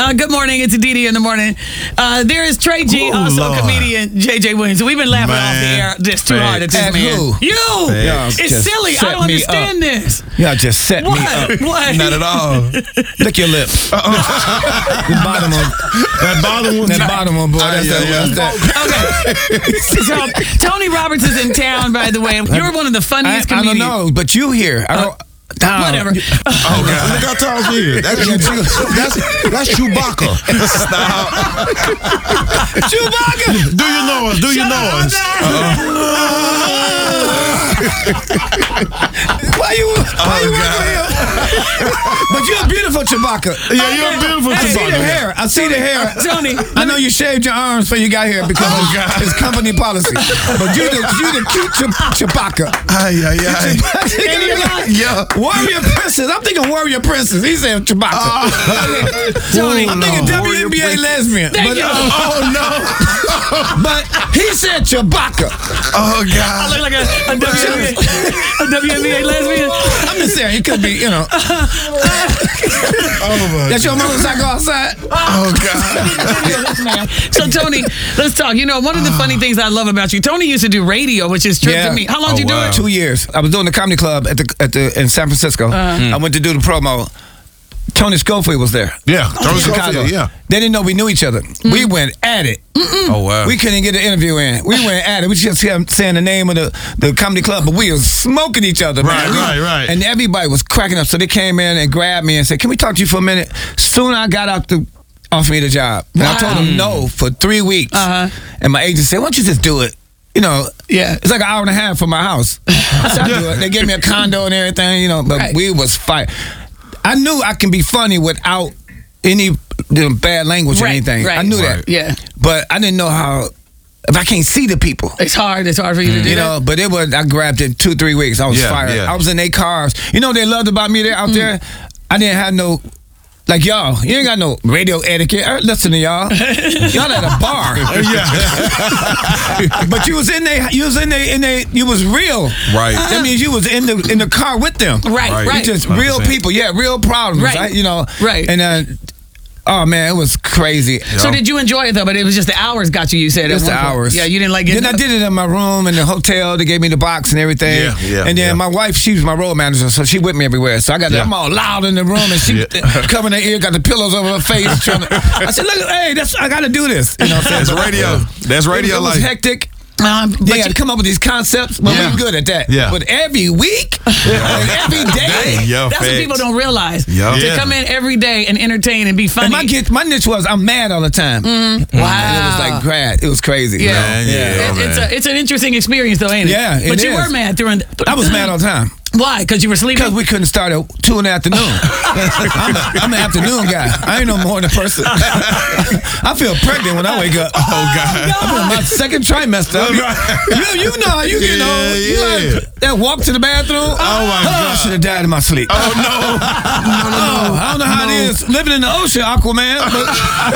Good morning. It's Didi in the morning. There is Trey G, also comedian JJ Williams. We've been laughing off the air just too hard at this man. Who? You. It's silly. I don't understand this. Y'all just set me up. What? Not at all. Lick your lip. The bottom one. That bottom one. That bottom one, boy. That's that. Okay. So Tony Roberts is in town, by the way. You're one of the funniest comedians. I don't know, but you here. I don't. Whatever. Oh, God. Look how tall she is. That's Chewbacca. Stop. Chewbacca. Do you know us? Do you know us? Why you working here? But you're a beautiful Chewbacca. Yeah, you're a beautiful Chewbacca. I see the hair. Tony, I know you shaved your arms before you got here because it's company policy. But you the cute Chewbacca. Yeah. Warrior Princess. I'm thinking Warrior Princess. He said Chewbacca. Tony, I'm thinking WNBA lesbian. Thank you. Oh, no. But he said Chewbacca. Oh, I God. look like a WNBA lesbian. I'm just saying, it could be, you know. That's your motorcycle outside? Oh, God. So, Tony, let's talk. You know, one of the funny things I love about you, Tony used to do radio, which is true to me. How long did you do it? 2 years. I was doing the comedy club in San Francisco. I went to do the promo. Tony Schofield was there. Yeah, Tony Chicago. Yeah. They didn't know we knew each other. We went at it. Oh, wow. We couldn't get an interview in. We went at it. We just kept saying the name of the comedy club, but we was smoking each other. Right. And everybody was cracking up. So they came in and grabbed me and said, "Can we talk to you for a minute?" Soon I got out to offer me the job. And I told them no for 3 weeks. And my agent said, "Why don't you just do it?" You know, it's like an hour and a half from my house. I said, "I'll do it." They gave me a condo and everything, you know, but we was fight. I knew I can be funny without any bad language or anything. I knew that. Yeah. But I didn't know how, if I can't see the people. It's hard for you to do you know, but I grabbed it 2-3 weeks. I was fired. I was in their cars. You know what they loved about me there out there? I didn't have no, like y'all, you ain't got no radio etiquette. Listen to y'all. Y'all at a bar. But you was in there, you was real. Right. That means you was in the car with them. Right. You just real 100%. people. Yeah, real problems. Right. You know. Right. And oh man, it was crazy. So did you enjoy it though? But it was just the hours got you. You said just the hours. Yeah, you didn't like it. Then I did it in my room in the hotel. They gave me the box and everything. And then my wife, she was my road manager, so she with me everywhere. So I got I'm all loud in the room, and she covering her ear, got the pillows over her face. I said, "Look, hey, I got to do this." You know what I'm saying? That's radio. That's radio. It was hectic. They had to come up with these concepts, but we're good at that. But every week, every day, that's what people don't realize. To come in every day and entertain and be funny. And my niche was I'm mad all the time. Wow, it was like it was crazy. It's an interesting experience though, ain't it? Yeah, but you were mad during. I was mad all the time. Why? Because you were sleeping? Because we couldn't start at 2 in the afternoon. I'm an afternoon guy. I ain't no morning person. I feel pregnant when I wake up. Oh, God. I'm in my second trimester. You know how you get old. You that walk to the bathroom. Oh, my God. I should have died in my sleep. Oh, no. I don't know how it is living in the ocean, Aquaman. But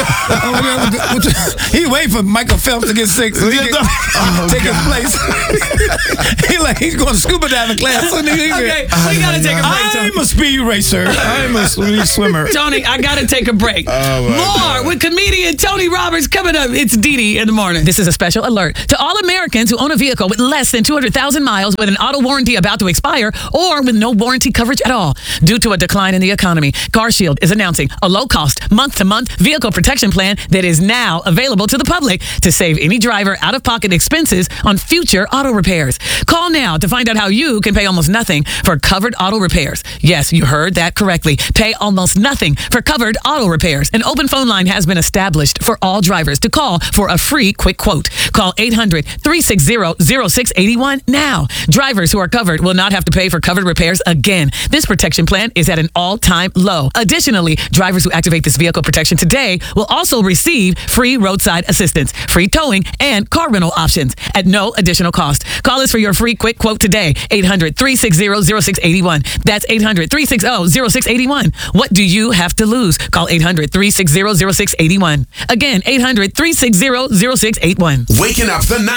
he wait for Michael Phelps to get sick so he can take his place. He's going to scuba diving class. Okay, we gotta take a break. I'm a speed racer. I'm a speed swimmer. Tony, I gotta take a break. More with comedian Tony Roberts coming up. It's Didi in the morning. This is a special alert to all Americans who own a vehicle with less than 200,000 miles with an auto warranty about to expire or with no warranty coverage at all. Due to a decline in the economy, CarShield is announcing a low-cost, month-to-month vehicle protection plan that is now available to the public to save any driver out-of-pocket expenses on future auto repairs. Call now to find out how you can pay almost nothing for covered auto repairs. Yes, you heard that correctly. Pay almost nothing for covered auto repairs. An open phone line has been established for all drivers to call for a free quick quote. Call 800-360-0681 now. Drivers who are covered will not have to pay for covered repairs again. This protection plan is at an all-time low. Additionally, drivers who activate this vehicle protection today will also receive free roadside assistance, free towing, and car rental options at no additional cost. Call us for your free quick quote today. 800-360-0681. That's 800-360-0681. What do you have to lose? Call 800-360-0681. Again, 800-360-0681. Waking up the night.